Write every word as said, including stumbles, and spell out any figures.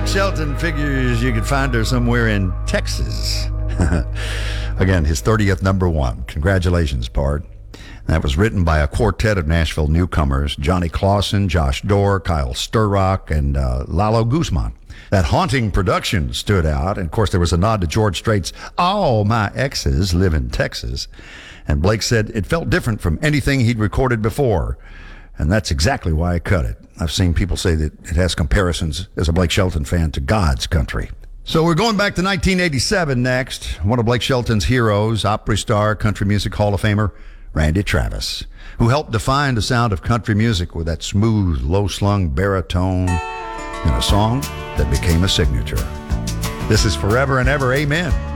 Blake Shelton figures you could find her somewhere in Texas. Again, his thirtieth number one. Congratulations, Pard. That was written by a quartet of Nashville newcomers, Johnny Clausen, Josh Dorr, Kyle Sturrock, and uh, Lalo Guzman. That haunting production stood out, and of course there was a nod to George Strait's All My Exes Live in Texas. And Blake said it felt different from anything he'd recorded before, and that's exactly why I cut it. I've seen people say that it has comparisons, as a Blake Shelton fan, to God's country. So we're going back to nineteen eighty-seven next. One of Blake Shelton's heroes, Opry star, Country Music Hall of Famer, Randy Travis, who helped define the sound of country music with that smooth, low-slung baritone in a song that became a signature. This is Forever and Ever, Amen.